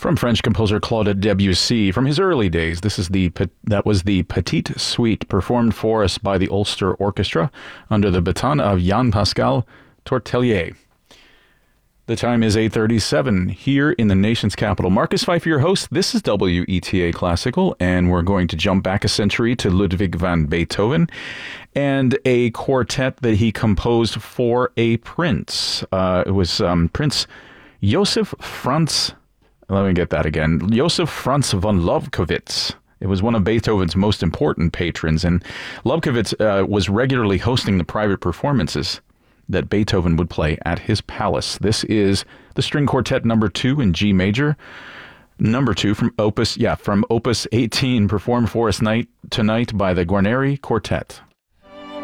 From French composer Claude Debussy, from his early days, that was the Petite Suite, performed for us by the Ulster Orchestra under the baton of Jean-Pascal Tortelier. The time is 8:37 here in the nation's capital. Marcus Pfeiffer, your host. This is WETA Classical, and we're going to jump back a century to Ludwig van Beethoven and a quartet that he composed for a prince. It was Prince Joseph Franz. Let me get that again. Joseph Franz von Lobkowitz. It was one of Beethoven's most important patrons, and Lobkowitz was regularly hosting the private performances that Beethoven would play at his palace. This is the String Quartet number 2 in G major. Number 2 from Opus 18, performed for us tonight by the Guarneri Quartet.